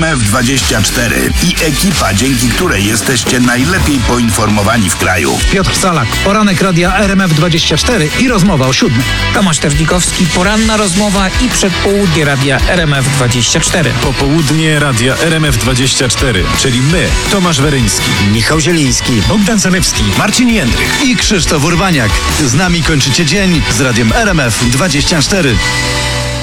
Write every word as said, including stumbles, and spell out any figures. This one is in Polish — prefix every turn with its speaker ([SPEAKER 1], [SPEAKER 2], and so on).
[SPEAKER 1] F dwadzieścia cztery i ekipa, dzięki której jesteście najlepiej poinformowani w kraju.
[SPEAKER 2] Piotr Salak, poranek radia R M F dwadzieścia cztery i rozmowa o siódmej.
[SPEAKER 3] Tomasz Tewnikowski, poranna rozmowa i przedpołudnie radia R M F dwadzieścia cztery.
[SPEAKER 4] Popołudnie radia R M F dwadzieścia cztery, czyli my, Tomasz Weryński,
[SPEAKER 5] Michał Zieliński,
[SPEAKER 4] Bogdan Zalewski,
[SPEAKER 1] Marcin Jędrych.
[SPEAKER 5] i Krzysztof Urbaniak. Z nami kończycie dzień z radiem R M F dwadzieścia cztery.